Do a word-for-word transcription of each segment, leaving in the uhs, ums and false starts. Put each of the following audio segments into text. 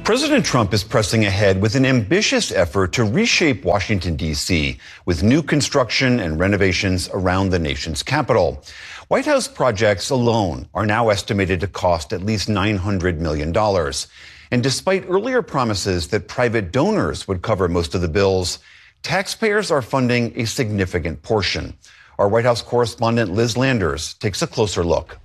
President Trump is pressing ahead with an ambitious effort to reshape Washington, D C, with new construction and renovations around the nation's capital. White House projects alone are now estimated to cost at least nine hundred million dollars. And despite earlier promises that private donors would cover most of the bills, taxpayers are funding a significant portion. Our White House correspondent Liz Landers takes a closer look.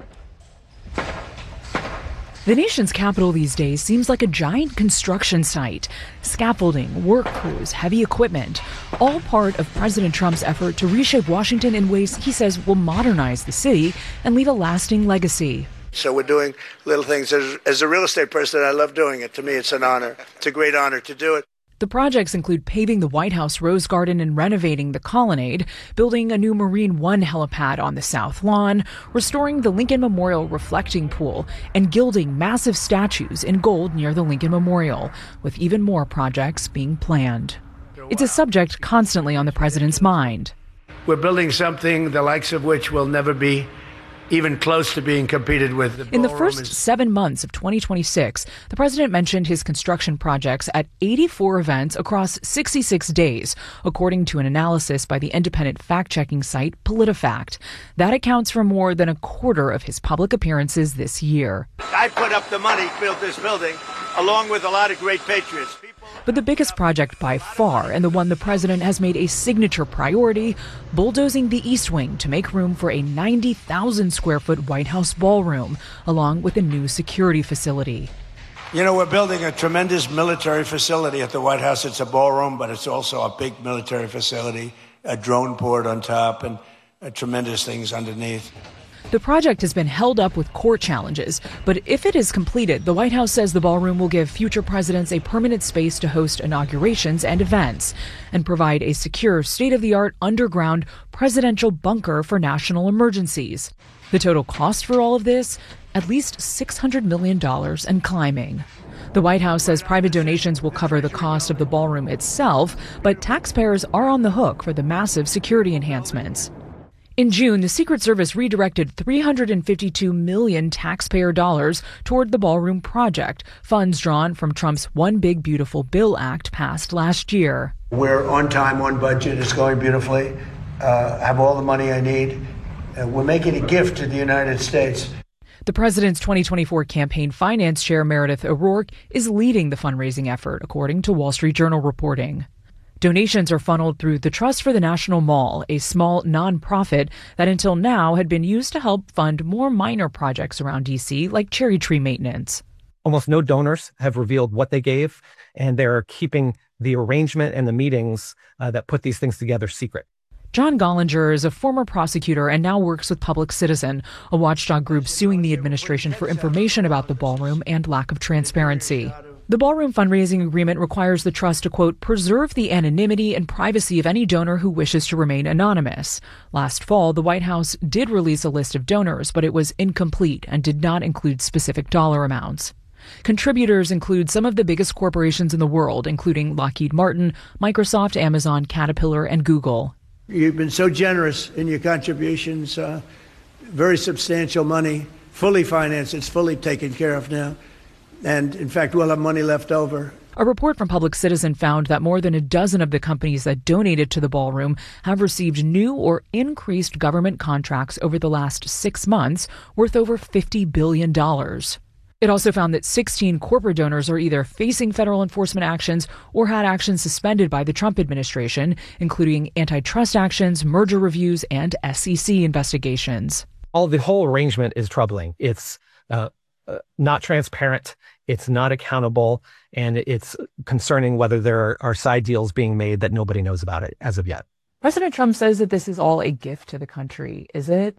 The nation's capital these days seems like a giant construction site. Scaffolding, work crews, heavy equipment, all part of President Trump's effort to reshape Washington in ways he says will modernize the city and leave a lasting legacy. So we're doing little things. As, as a real estate person, I love doing it. To me, it's an honor. It's a great honor to do it. The projects include paving the White House Rose Garden and renovating the Colonnade, building a new Marine One helipad on the South Lawn, restoring the Lincoln Memorial reflecting pool, and gilding massive statues in gold near the Lincoln Memorial, with even more projects being planned. It's a subject constantly on the president's mind. We're building something the likes of which will never be even close to being competed with. The In the first is- seven months of twenty twenty-six, the president mentioned his construction projects at eighty-four events across sixty-six days, according to an analysis by the independent fact-checking site PolitiFact. That accounts for more than a quarter of his public appearances this year. I put up the money, built this building, along with a lot of great patriots. But the biggest project by far, and the one the president has made a signature priority, bulldozing the East Wing to make room for a ninety thousand square foot White House ballroom, along with a new security facility. You know, we're building a tremendous military facility at the White House. It's a ballroom, but it's also a big military facility, a drone port on top, and uh, tremendous things underneath. The project has been held up with court challenges, but if it is completed, the White House says the ballroom will give future presidents a permanent space to host inaugurations and events, and provide a secure, state-of-the-art underground presidential bunker for national emergencies. The total cost for all of this? At least six hundred million dollars and climbing. The White House says private donations will cover the cost of the ballroom itself, but taxpayers are on the hook for the massive security enhancements. In June, the Secret Service redirected three hundred fifty-two million taxpayer dollars toward the ballroom project, funds drawn from Trump's One Big Beautiful Bill Act passed last year. We're on time, on budget. It's going beautifully. Uh, have all the money I need. Uh, we're making a gift to the United States. The president's twenty twenty-four campaign finance chair, Meredith O'Rourke, is leading the fundraising effort, according to Wall Street Journal reporting. Donations are funneled through the Trust for the National Mall, a small nonprofit that until now had been used to help fund more minor projects around D C, like cherry tree maintenance. Almost no donors have revealed what they gave, and they're keeping the arrangement and the meetings uh, that put these things together secret. John Gollinger is a former prosecutor and now works with Public Citizen, a watchdog group suing the administration for information about the ballroom and lack of transparency. The ballroom fundraising agreement requires the trust to, quote, preserve the anonymity and privacy of any donor who wishes to remain anonymous. Last fall, the White House did release a list of donors, but it was incomplete and did not include specific dollar amounts. Contributors include some of the biggest corporations in the world, including Lockheed Martin, Microsoft, Amazon, Caterpillar, and Google. You've been so generous in your contributions, uh, very substantial money, fully financed. It's fully taken care of now. And, in fact, we'll have money left over. A report from Public Citizen found that more than a dozen of the companies that donated to the ballroom have received new or increased government contracts over the last six months, worth over fifty billion dollars. It also found that sixteen corporate donors are either facing federal enforcement actions or had actions suspended by the Trump administration, including antitrust actions, merger reviews, and S E C investigations. All the whole arrangement is troubling. It's uh, uh, not transparent. It's not accountable. And it's concerning whether there are, are side deals being made that nobody knows about it as of yet. President Trump says that this is all a gift to the country. Is it?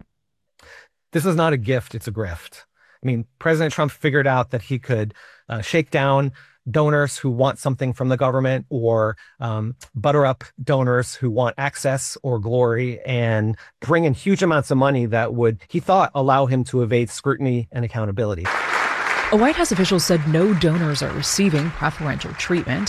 This is not a gift. It's a grift. I mean, President Trump figured out that he could uh, shake down donors who want something from the government or um, butter up donors who want access or glory and bring in huge amounts of money that would, he thought, allow him to evade scrutiny and accountability. A White House official said no donors are receiving preferential treatment.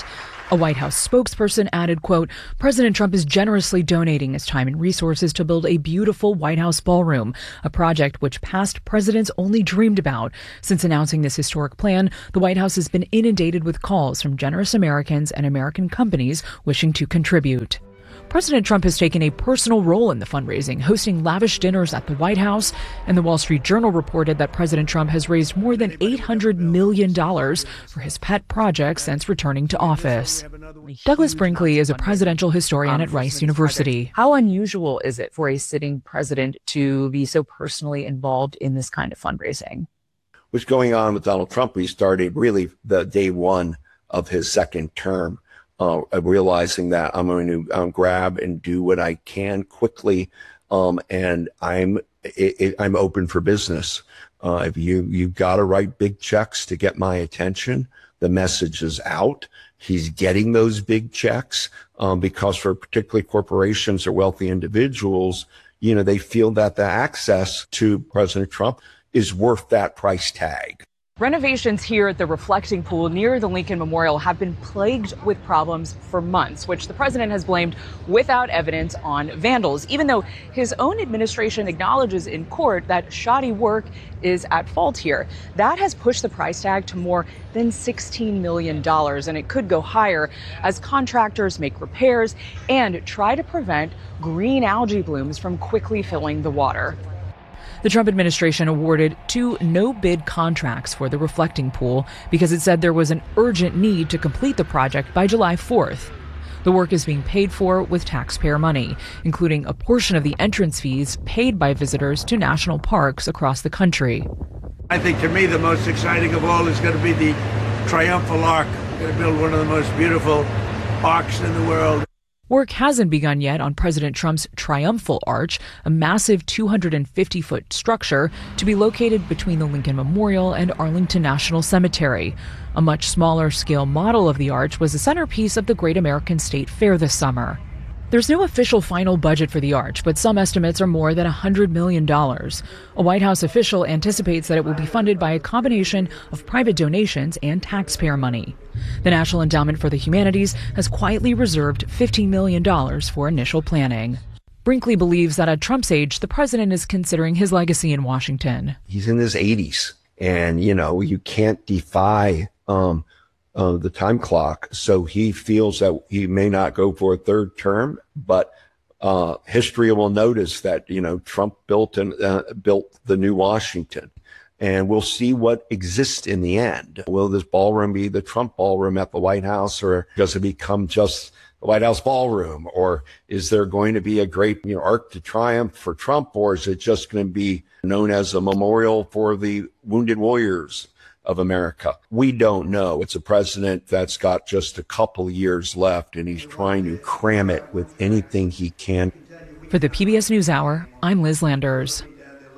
A White House spokesperson added, quote, President Trump is generously donating his time and resources to build a beautiful White House ballroom, a project which past presidents only dreamed about. Since announcing this historic plan, the White House has been inundated with calls from generous Americans and American companies wishing to contribute. President Trump has taken a personal role in the fundraising, hosting lavish dinners at the White House, and the Wall Street Journal reported that President Trump has raised more than eight hundred million dollars for his pet projects since returning to office. Douglas Brinkley is a presidential historian at Rice University. How unusual is it for a sitting president to be so personally involved in this kind of fundraising? What's going on with Donald Trump? We started really the day one of his second term. Uh, realizing that I'm going to um, grab and do what I can quickly, um, and I'm it, it, I'm open for business. Uh, if you you've got to write big checks to get my attention, the message is out. He's getting those big checks um, because for particularly corporations or wealthy individuals, you know, they feel that the access to President Trump is worth that price tag. Renovations here at the reflecting pool near the Lincoln Memorial have been plagued with problems for months, which the president has blamed without evidence on vandals, even though his own administration acknowledges in court that shoddy work is at fault here. That has pushed the price tag to more than sixteen million dollars, and it could go higher as contractors make repairs and try to prevent green algae blooms from quickly filling the water. The Trump administration awarded two no-bid contracts for the reflecting pool because it said there was an urgent need to complete the project by July fourth. The work is being paid for with taxpayer money, including a portion of the entrance fees paid by visitors to national parks across the country. I think to me the most exciting of all is going to be the Triumphal Arch. We're going to build one of the most beautiful arcs in the world. Work hasn't begun yet on President Trump's Triumphal Arch, a massive two hundred fifty foot structure to be located between the Lincoln Memorial and Arlington National Cemetery. A much smaller scale model of the arch was the centerpiece of the Great American State Fair this summer. There's no official final budget for the arch, but some estimates are more than one hundred million dollars. A White House official anticipates that it will be funded by a combination of private donations and taxpayer money. The National Endowment for the Humanities has quietly reserved fifteen million dollars for initial planning. Brinkley believes that at Trump's age, the president is considering his legacy in Washington. He's in his eighties, and, you know, you can't defy um, uh, the time clock. So he feels that he may not go for a third term, but uh, history will notice that, you know, Trump built and uh, built the new Washington. And we'll see what exists in the end. Will this ballroom be the Trump ballroom at the White House, or does it become just the White House ballroom? Or is there going to be a great, you know, Arc de Triomphe for Trump, or is it just going to be known as a memorial for the wounded warriors of America? We don't know. It's a president that's got just a couple years left, and he's trying to cram it with anything he can. For the P B S NewsHour, I'm Liz Landers.